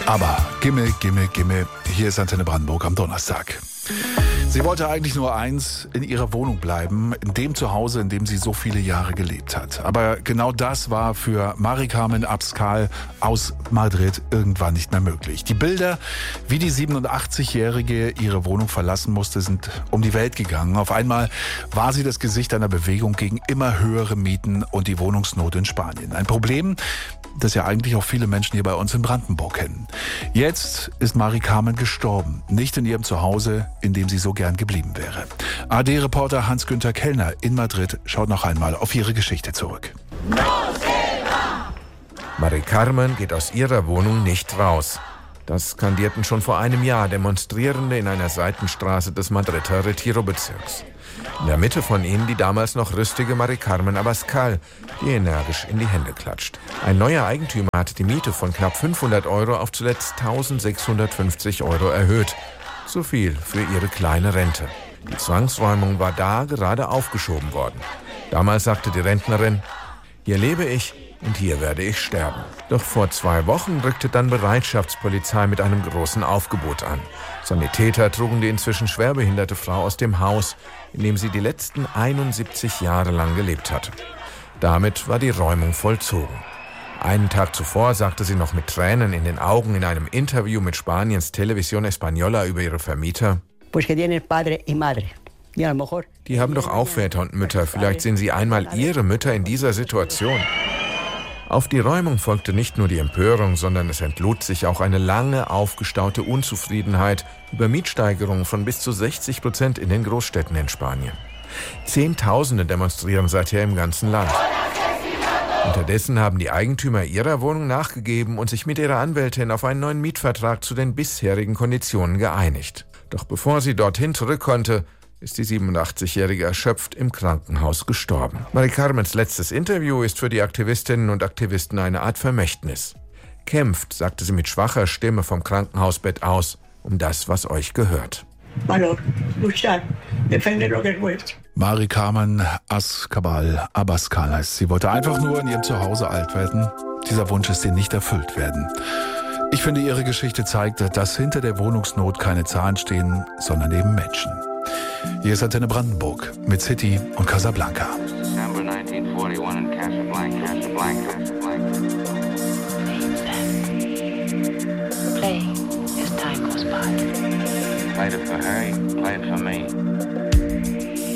Aber Gimme, Gimme, Gimme, hier ist Antenne Brandenburg am Donnerstag. Sie wollte eigentlich nur eins, in ihrer Wohnung bleiben, in dem Zuhause, in dem sie so viele Jahre gelebt hat. Aber genau das war für Mari Carmen Abascal aus Madrid irgendwann nicht mehr möglich. Die Bilder, wie die 87-Jährige ihre Wohnung verlassen musste, sind um die Welt gegangen. Auf einmal war sie das Gesicht einer Bewegung gegen immer höhere Mieten und die Wohnungsnot in Spanien. Ein Problem, das ja eigentlich auch viele Menschen hier bei uns in Brandenburg kennen. Jetzt ist Mari Carmen gestorben, nicht in ihrem Zuhause, in dem sie so gern geblieben wäre. ARD-Reporter Hans-Günther Kellner in Madrid schaut noch einmal auf ihre Geschichte zurück. Mari Carmen geht aus ihrer Wohnung nicht raus. Das skandierten schon vor einem Jahr Demonstrierende in einer Seitenstraße des Madrider Retiro-Bezirks. In der Mitte von ihnen die damals noch rüstige Mari Carmen Abascal, die energisch in die Hände klatscht. Ein neuer Eigentümer hatte die Miete von knapp 500 Euro auf zuletzt 1.650 Euro erhöht. So viel für ihre kleine Rente. Die Zwangsräumung war da gerade aufgeschoben worden. Damals sagte die Rentnerin: Hier lebe ich und hier werde ich sterben. Doch vor 2 Wochen rückte dann Bereitschaftspolizei mit einem großen Aufgebot an. Sanitäter trugen die inzwischen schwerbehinderte Frau aus dem Haus, in dem sie die letzten 71 Jahre lang gelebt hatte. Damit war die Räumung vollzogen. Einen Tag zuvor sagte sie noch mit Tränen in den Augen in einem Interview mit Spaniens Televisión Española über ihre Vermieter: Die haben doch auch Väter und Mütter, vielleicht sehen sie einmal ihre Mütter in dieser Situation. Auf die Räumung folgte nicht nur die Empörung, sondern es entlud sich auch eine lange aufgestaute Unzufriedenheit über Mietsteigerungen von bis zu 60% in den Großstädten in Spanien. Zehntausende demonstrieren seither im ganzen Land. Unterdessen haben die Eigentümer ihrer Wohnung nachgegeben und sich mit ihrer Anwältin auf einen neuen Mietvertrag zu den bisherigen Konditionen geeinigt. Doch bevor sie dorthin zurück konnte, ist die 87-Jährige erschöpft im Krankenhaus gestorben. Mari Carmens letztes Interview ist für die Aktivistinnen und Aktivisten eine Art Vermächtnis. Kämpft, sagte sie mit schwacher Stimme vom Krankenhausbett aus, um das, was euch gehört. Mari Carmen Abascal heißt. Sie wollte einfach nur in ihrem Zuhause alt werden. Dieser Wunsch ist ihr nicht erfüllt werden. Ich finde, ihre Geschichte zeigt, dass hinter der Wohnungsnot keine Zahlen stehen, sondern eben Menschen. Hier ist Antenne Brandenburg mit City und Casablanca. December 1941 in Casablanca. Play as time goes by. Played it for Harry, played it for me.